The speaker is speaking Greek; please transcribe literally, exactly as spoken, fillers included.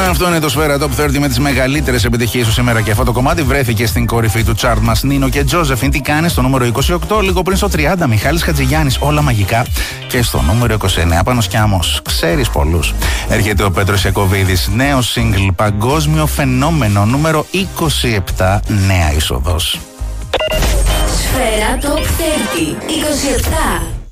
Λοιπόν, αυτό είναι το Σφαίρα Top τριάντα με τις μεγαλύτερες επιτυχίες του σήμερα. Και αυτό το κομμάτι βρέθηκε στην κορυφή του chart μας. Νίνο και Τζόζεφιν, τι κάνει στο νούμερο είκοσι οκτώ. Λίγο πριν στο τριάντα, Μιχάλης Χατζηγιάννης, όλα μαγικά. Και στο νούμερο είκοσι εννέα, Πάνος Κιάμος, ξέρεις πολλούς. Έρχεται ο Πέτρος Ιακωβίδης, νέο single, παγκόσμιο φαινόμενο, νούμερο είκοσι επτά, νέα είσοδος. Σφαίρα Top τριάντα, είκοσι επτά.